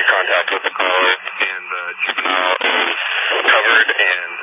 contact with the caller, and the juvenile is covered and